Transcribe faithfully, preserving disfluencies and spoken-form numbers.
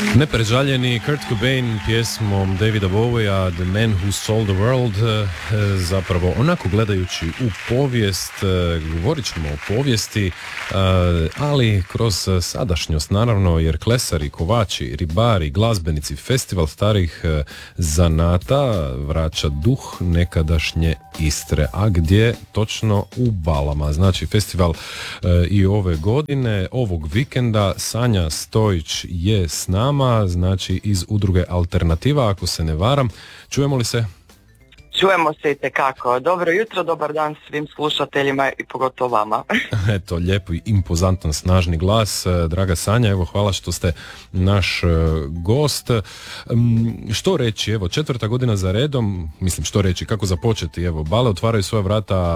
Neprežaljeni Kurt Cobain pjesmom Davida Bowiea The Man Who Sold the World, zapravo onako gledajući u povijest, govorit ćemo o povijesti, ali kroz sadašnjost naravno, jer klesari, kovači, ribari, glazbenici, festival starih zanata vraća duh nekadašnje Istre, a gdje točno u Balama. Znači festival i ove godine, ovog vikenda. Sanja Stojić je s nama, znači iz udruge Alternativa, ako se ne varam. Čujemo li se? Čujemo se itekako. Dobro jutro, dobar dan svim slušateljima i pogotovo vama. Eto, lijepo i impozantan, snažni glas. Draga Sanja, evo, hvala što ste naš gost. Što reći, evo, četvrta godina za redom, mislim što reći, kako započeti, evo, Bale otvaraju svoja vrata